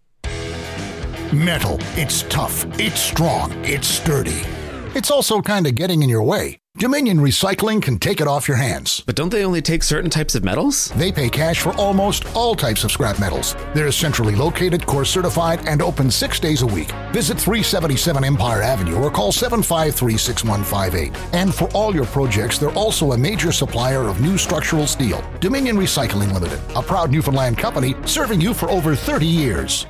Metal. It's tough. It's strong. It's sturdy. It's also kind of getting in your way. Dominion Recycling can take it off your hands. But don't they only take certain types of metals? They pay cash for almost all types of scrap metals. They're centrally located, core certified, and open six days a week. Visit three seventy-seven Empire Avenue or call seven five three, six one five eight. And for all your projects, they're also a major supplier of new structural steel. Dominion Recycling Limited, a proud Newfoundland company serving you for over thirty years.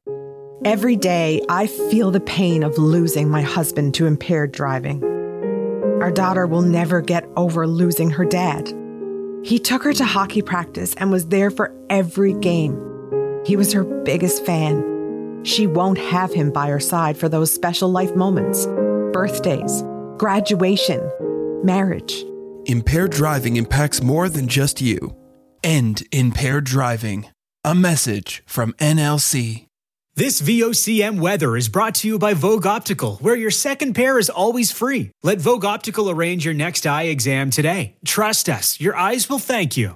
Every day, I feel the pain of losing my husband to impaired driving. Our daughter will never get over losing her dad. He took her to hockey practice and was there for every game. He was her biggest fan. She won't have him by her side for those special life moments, birthdays, graduation, marriage. Impaired driving impacts more than just you. End impaired driving. A message from N L C. This V O C M weather is brought to you by Vogue Optical, where your second pair is always free. Let Vogue Optical arrange your next eye exam today. Trust us, your eyes will thank you.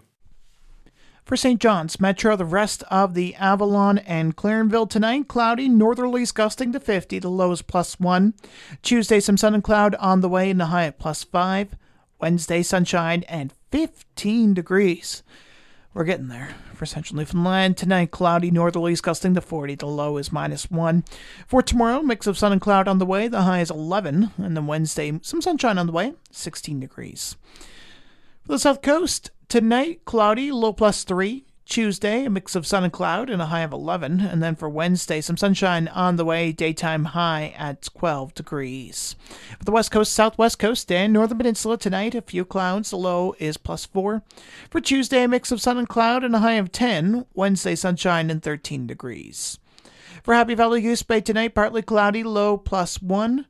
For Saint John's Metro, the rest of the Avalon and Clarenville tonight, cloudy, northerlies gusting to fifty, the low is plus one. Tuesday, some sun and cloud on the way, and the high at plus five. Wednesday, sunshine and fifteen degrees. We're getting there. For central Newfoundland, tonight, cloudy, northerlies gusting to forty. The low is minus one. For tomorrow, mix of sun and cloud on the way. The high is eleven. And then Wednesday, some sunshine on the way, sixteen degrees. For the south coast, tonight, cloudy, low plus three. Tuesday, a mix of sun and cloud and a high of eleven. And then for Wednesday, some sunshine on the way, daytime high at twelve degrees. For the west coast, southwest coast, and northern peninsula tonight, a few clouds. The low is plus four. For Tuesday, a mix of sun and cloud and a high of ten. Wednesday, sunshine and thirteen degrees. For Happy Valley Goose Bay tonight, partly cloudy, low plus one.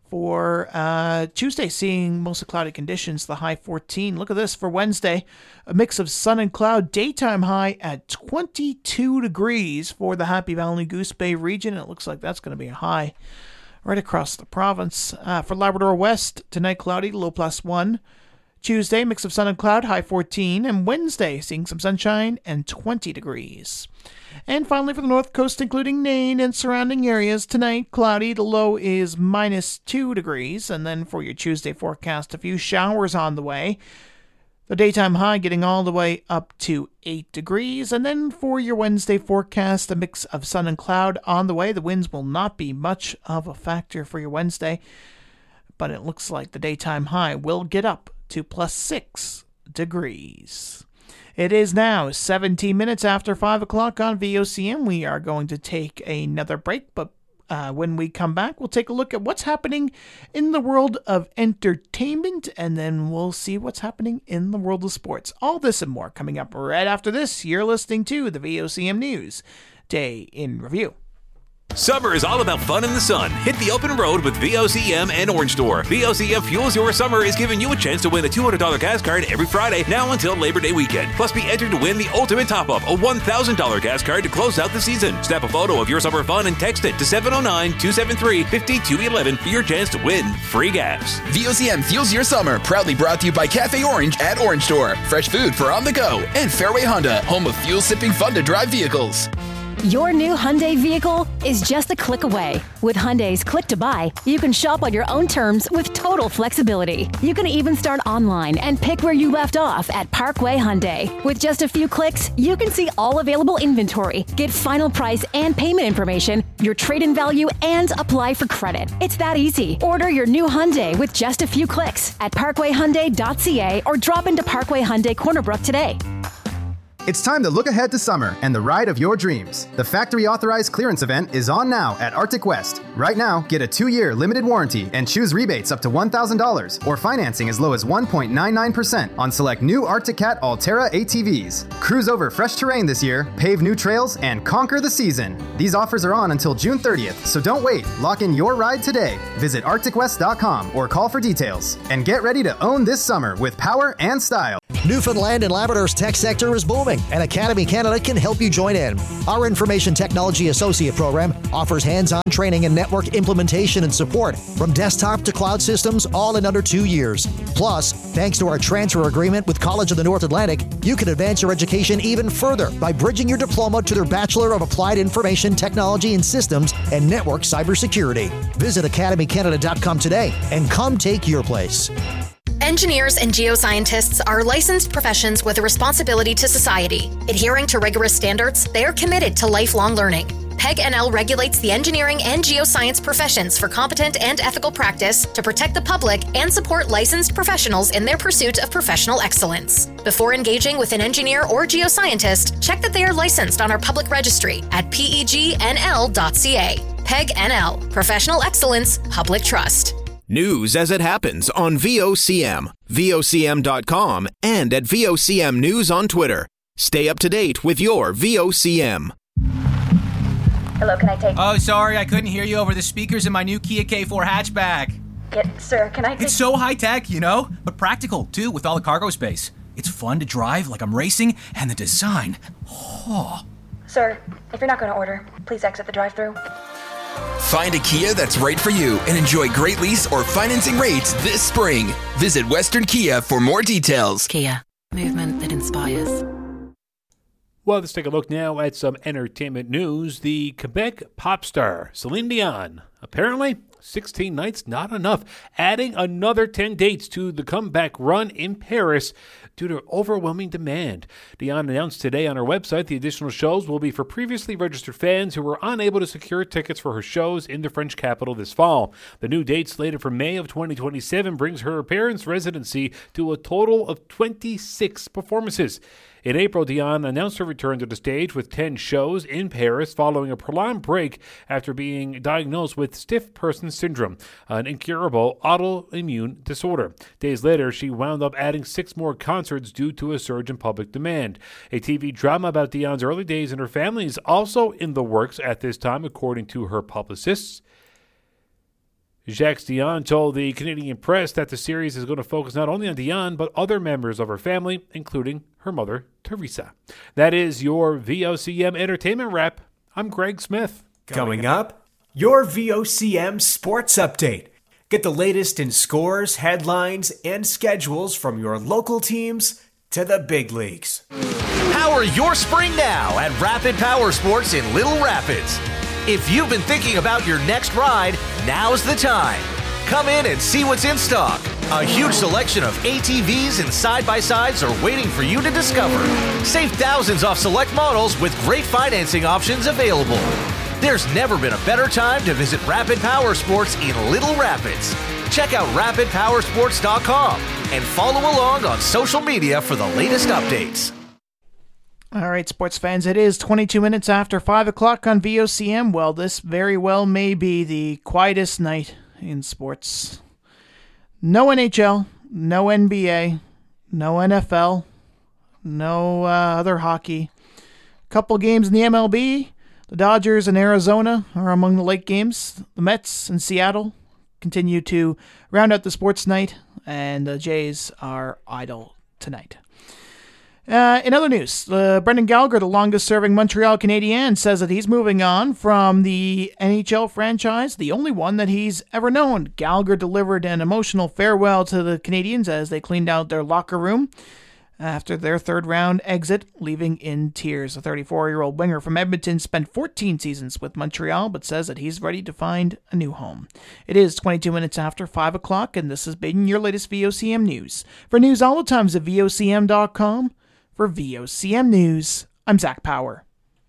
For uh, Tuesday, seeing mostly cloudy conditions, the high fourteen. Look at this for Wednesday, a mix of sun and cloud, daytime high at twenty-two degrees for the Happy Valley Goose Bay region. It looks like that's going to be a high right across the province. Uh, for Labrador West, tonight cloudy, low plus one. Tuesday, mix of sun and cloud, high fourteen. And Wednesday, seeing some sunshine and twenty degrees. And finally, for the north coast, including Nain and surrounding areas, tonight, cloudy. The low is minus two degrees. And then for your Tuesday forecast, a few showers on the way. The daytime high getting all the way up to eight degrees. And then for your Wednesday forecast, a mix of sun and cloud on the way. The winds will not be much of a factor for your Wednesday, but it looks like the daytime high will get up to plus six degrees. It is now seventeen minutes after five o'clock on V O C M. We are going to take another break, but uh, when we come back, we'll take a look at what's happening in the world of entertainment, and then we'll see what's happening in the world of sports. All this and more coming up right after this. You're listening to the V O C M News Day in Review. Summer is all about fun in the sun. Hit the open road with V O C M and Orange Store. V O C M Fuels Your Summer is giving you a chance to win a two hundred dollars gas card every Friday now until Labor Day weekend. Plus, be entered to win the ultimate top-up, a one thousand dollars gas card to close out the season. Snap a photo of your summer fun and text it to seven oh nine, two seven three, five two one one for your chance to win free gas. V O C M Fuels Your Summer, proudly brought to you by Cafe Orange at Orange Store. Fresh food for on the go. And Fairway Honda, home of fuel-sipping fun-to-drive vehicles. Your new Hyundai vehicle is just a click away. With Hyundai's Click to Buy, you can shop on your own terms with total flexibility. You can even start online and pick where you left off at Parkway Hyundai. With just a few clicks, you can see all available inventory, get final price and payment information, your trade-in value, and apply for credit. It's that easy. Order your new Hyundai with just a few clicks at parkway hyundai dot c a or drop into Parkway Hyundai Corner Brook today. It's time to look ahead to summer and the ride of your dreams. The factory authorized clearance event is on now at Arctic West. Right now, get a two-year limited warranty and choose rebates up to one thousand dollars or financing as low as one point nine nine percent on select new Arctic Cat Altera A T Vs. Cruise over fresh terrain this year, pave new trails, and conquer the season. These offers are on until June thirtieth, so don't wait. Lock in your ride today. Visit arctic west dot com or call for details. And get ready to own this summer with power and style. Newfoundland and Labrador's tech sector is booming, and Academy Canada can help you join in. Our Information Technology Associate Program offers hands-on training and network implementation and support from desktop to cloud systems, all in under two years. Plus, thanks to our transfer agreement with College of the North Atlantic, you can advance your education even further by bridging your diploma to their Bachelor of Applied Information Technology and Systems and Network Cybersecurity. Visit academy canada dot com today and come take your place. Engineers and geoscientists are licensed professions with a responsibility to society. Adhering to rigorous standards, they are committed to lifelong learning. PEG N L regulates the engineering and geoscience professions for competent and ethical practice to protect the public and support licensed professionals in their pursuit of professional excellence. Before engaging with an engineer or geoscientist, check that they are licensed on our public registry at P E G N L dot C A. PEG N L, Professional Excellence, Public Trust. News as it happens on V O C M, V O C M dot com, and at V O C M News on Twitter. Stay up to date with your V O C M. Hello, can I take... Oh, sorry, I couldn't hear you over the speakers in my new Kia K four hatchback. Yeah, sir, can I take... It's so high-tech, you know, but practical, too, with all the cargo space. It's fun to drive like I'm racing, and the design... Oh. Sir, if you're not going to order, please exit the drive-thru. Find a Kia that's right for you and enjoy great lease or financing rates this spring. Visit Western Kia for more details. Kia, movement that inspires. Well, let's take a look now at some entertainment news. The Quebec pop star Celine Dion, apparently sixteen nights not enough, adding another ten dates to the comeback run in Paris due to overwhelming demand. Dion announced today on her website the additional shows will be for previously registered fans who were unable to secure tickets for her shows in the French capital this fall. The new date slated for May of twenty twenty-seven brings her Paris residency to a total of twenty-six performances. In April, Dion announced her return to the stage with ten shows in Paris following a prolonged break after being diagnosed with stiff person syndrome, an incurable autoimmune disorder. Days later, she wound up adding six more concerts due to a surge in public demand. A T V drama about Dion's early days and her family is also in the works at this time, according to her publicists. Jacques Dion told the Canadian press that the series is going to focus not only on Dion, but other members of her family, including her mother, Teresa. That is your V O C M Entertainment Wrap. I'm Greg Smith. Coming up, your V O C M Sports Update. Get the latest in scores, headlines, and schedules from your local teams to the big leagues. Power your spring now at Rapid Power Sports in Little Rapids. If you've been thinking about your next ride, now's the time. Come in and see what's in stock. A huge selection of A T Vs and side-by-sides are waiting for you to discover. Save thousands off select models with great financing options available. There's never been a better time to visit Rapid Power Sports in Little Rapids. Check out rapid power sports dot com and follow along on social media for the latest updates. All right, sports fans, it is twenty-two minutes after five o'clock on V O C M. Well, this very well may be the quietest night in sports. No N H L, no N B A, no N F L, no uh, other hockey. Couple games in the M L B. The Dodgers in Arizona are among the late games. The Mets in Seattle continue to round out the sports night, and the Jays are idle tonight. Uh, in other news, uh, Brendan Gallagher, the longest-serving Montreal Canadien, says that he's moving on from the N H L franchise, the only one that he's ever known. Gallagher delivered an emotional farewell to the Canadiens as they cleaned out their locker room after their third-round exit, leaving in tears. The thirty-four-year-old winger from Edmonton spent fourteen seasons with Montreal, but says that he's ready to find a new home. It is twenty-two minutes after five o'clock, and this has been your latest V O C M News. For news all the times at V O C M dot com, for V O C M News, I'm Zach Power.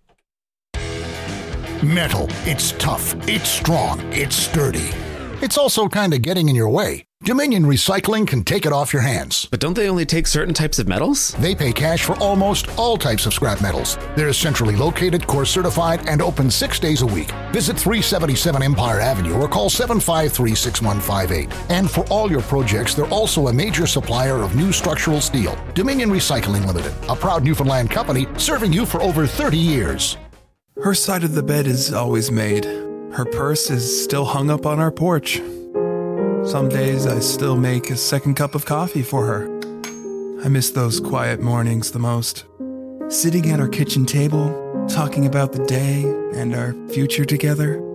Metal. It's tough. It's strong. It's sturdy. It's also kind of getting in your way. Dominion Recycling can take it off your hands. But don't they only take certain types of metals? They pay cash for almost all types of scrap metals. They're centrally located, core certified, and open six days a week. Visit three seventy-seven Empire Avenue or call seven five three, six one five eight. And for all your projects, they're also a major supplier of new structural steel. Dominion Recycling Limited, a proud Newfoundland company serving you for over thirty years. Her side of the bed is always made. Her purse is still hung up on our porch. Some days I still make a second cup of coffee for her. I miss those quiet mornings the most. Sitting at our kitchen table, talking about the day and our future together.